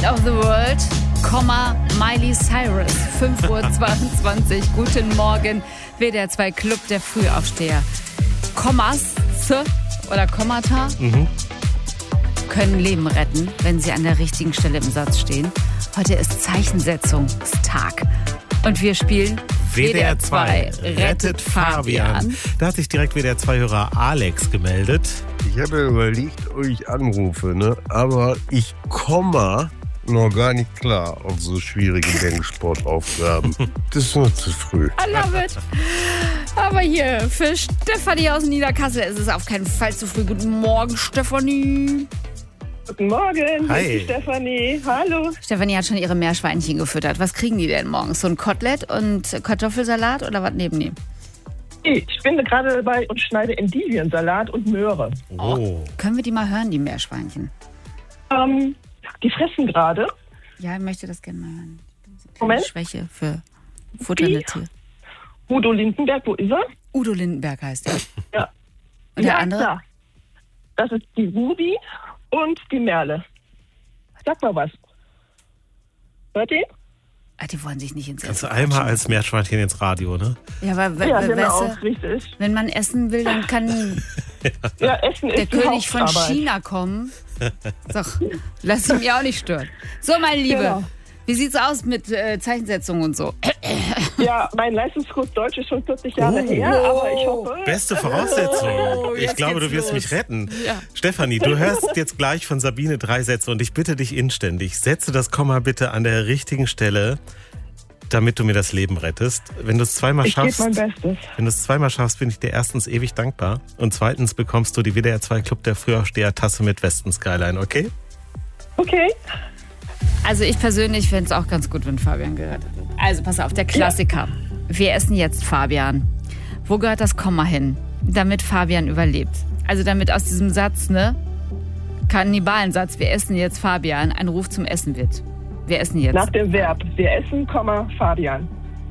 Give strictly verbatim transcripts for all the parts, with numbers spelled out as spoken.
of the World, Komma, Miley Cyrus, fünf Uhr zweiundzwanzig. Guten Morgen, W D R zwei Club der Frühaufsteher. Kommas oder Kommata mhm. können Leben retten, wenn sie an der richtigen Stelle im Satz stehen. Heute ist Zeichensetzungstag und wir spielen W D R zwei rettet Fabian. Da hat sich direkt W D R zwei-Hörer Alex gemeldet. Ich habe überlegt, ob ich anrufe, ne? Aber ich komme noch gar nicht klar auf so schwierige Denksportaufgaben. Das ist noch zu früh. I love it. Aber hier, für Stefanie aus Niederkassel ist es auf keinen Fall zu früh. Guten Morgen, Stefanie. Guten Morgen, Hi. Hier ist die Stefanie. Hallo. Stefanie hat schon ihre Meerschweinchen gefüttert. Was kriegen die denn morgens? So ein Kotelett und Kartoffelsalat oder was neben dem? Ich bin gerade dabei und schneide Endiviensalat und Möhre. Oh. Können wir die mal hören, die Meerschweinchen? Ähm, die fressen gerade. Ja, ich möchte das gerne mal hören. Moment. Schwäche für futternde Tiere. Udo Lindenberg, wo ist er? Udo Lindenberg heißt er. Ja. Und der ja, andere? Klar. Das ist die Ruby und die Merle. Sag mal was. Hört ihr? Ah, die wollen sich nicht ins Kannst Essen du einmal quatschen. als Meerschweinchen ins Radio, ne? Ja, aber we- Ja, we- genau, weißt du, richtig. wenn man essen will, dann kann Ja, Essen der ist die König von Hauptarbeit. China kommen. Doch, lass ihn mir auch nicht stören. So, meine Liebe, Genau. wie sieht's aus mit äh, Zeichensetzung und so? Ja, mein Leistungskurs Deutsch ist schon vierzig Jahre Oh. her, aber ich hoffe... Beste Voraussetzung. Oh, Ich jetzt glaube, geht's du wirst los. mich retten. Ja. Stefanie, du hörst jetzt gleich von Sabine drei Sätze und ich bitte dich inständig, setze das Komma bitte an der richtigen Stelle, damit du mir das Leben rettest. Wenn du es zweimal Ich gebe schaffst, mein Bestes. wenn du es zweimal schaffst, bin ich dir erstens ewig dankbar und zweitens bekommst du die W D R zwei Club der Frühaufsteher-Tasse mit Westen Skyline, okay? Okay. Also ich persönlich fände es auch ganz gut, wenn Fabian gerettet wird. Also pass auf, der Klassiker. Wir essen jetzt Fabian. Wo gehört das Komma hin, damit Fabian überlebt? Also damit aus diesem Satz, ne, Kannibalensatz, wir essen jetzt Fabian, ein Ruf zum Essen wird. Wir essen jetzt. Nach dem Verb. Wir essen, Komma, Fabian.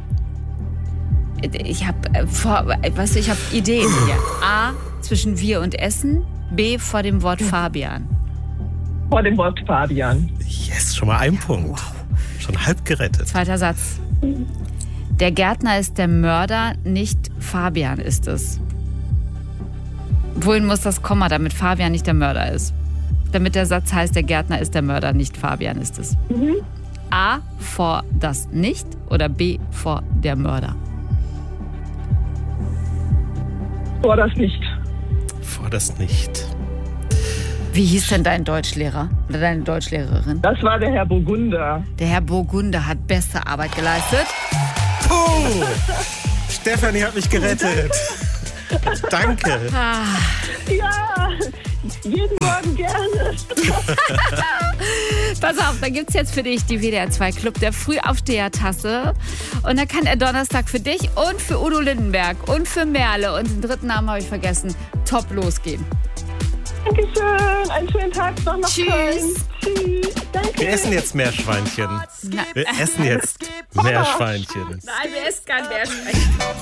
Ich habe, äh, vor- weißt du, ich habe Ideen hier. A, zwischen wir und Essen. B, vor dem Wort Fabian. Vor dem Wort Fabian. Yes, schon mal ein Punkt. Schon halb gerettet. Zweiter Satz. Der Gärtner ist der Mörder, nicht Fabian ist es. Wohin muss das Komma, damit Fabian nicht der Mörder ist? Damit der Satz heißt, der Gärtner ist der Mörder, nicht Fabian ist es. Mhm. A, vor das nicht oder B, vor der Mörder? Vor das nicht. Vor das nicht. Wie hieß denn dein Deutschlehrer oder deine Deutschlehrerin? Das war der Herr Burgunder. Der Herr Burgunder hat beste Arbeit geleistet. Puh! Stefanie hat mich gerettet. Danke. Ah, Ja, jeden Morgen gerne. pass auf, da gibt's jetzt für dich die W D R zwei Club der Frühaufsteher-Tasse. Und da kann der Donnerstag für dich und für Udo Lindenberg und für Merle und den dritten Namen habe ich vergessen, top losgehen. Dankeschön. Einen schönen Tag noch nach Tschüss. Köln. Tschüss. Danke. Wir essen jetzt Meerschweinchen. Na, Wir essen jetzt Meerschweinchen. nein, wir essen kein Meerschweinchen.